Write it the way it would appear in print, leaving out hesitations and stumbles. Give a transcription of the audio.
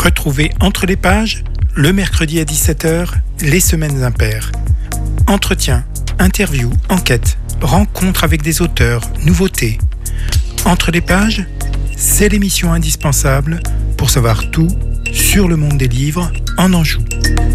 Retrouvez Entre les pages, le mercredi à 17h, les semaines impaires. Entretiens, interviews, enquêtes, rencontres avec des auteurs, nouveautés. Entre les pages, c'est l'émission indispensable pour savoir tout sur le monde des livres en Anjou.